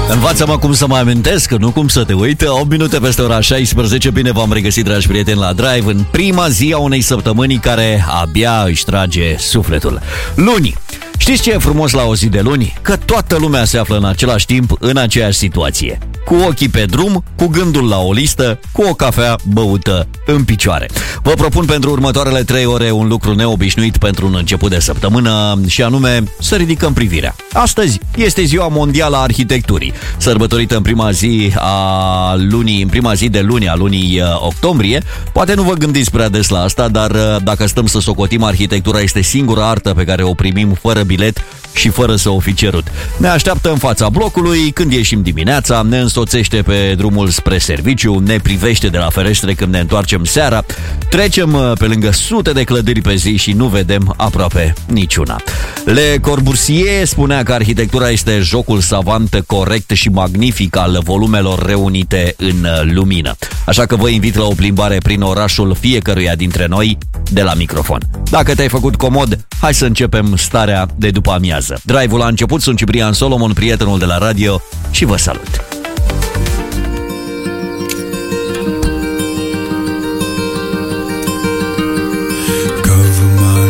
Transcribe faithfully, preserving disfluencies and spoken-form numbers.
Învață-mă cum să mă amintesc, nu cum să te uit. opt minute peste ora șaisprezece. Bine v-am regăsit, dragi prieteni, la Drive în prima zi a unei săptămâni care abia își trage sufletul. Luni. Știți ce e frumos la o zi de luni? Că toată lumea se află în același timp în aceeași situație. Cu ochii pe drum, cu gândul la o listă, cu o cafea băută în picioare. Vă propun pentru următoarele trei ore un lucru neobișnuit pentru un început de săptămână, și anume să ridicăm privirea. Astăzi este Ziua Mondială a Arhitecturii, sărbătorită în prima zi a lunii, în prima zi de luni a lunii octombrie. Poate nu vă gândiți prea des la asta, dar dacă stăm să socotim, arhitectura este singura artă pe care o primim fără bilet și fără să o fi cerut. Ne așteaptă în fața blocului când ieșim dimineața, ne însoțește pe drumul spre serviciu, ne privește de la ferestre când ne întoarcem seara, trecem pe lângă sute de clădiri pe zi și nu vedem aproape niciuna. Le Corbusier spunea că arhitectura este jocul savant, corect și magnific al volumelor reunite în lumină. Așa că vă invit la o plimbare prin orașul fiecăruia dintre noi de la microfon. Dacă te-ai făcut comod, hai să începem starea de după amiază. Drive-ul a început, sunt Ciprian Solomon, prietenul de la radio, și vă salut!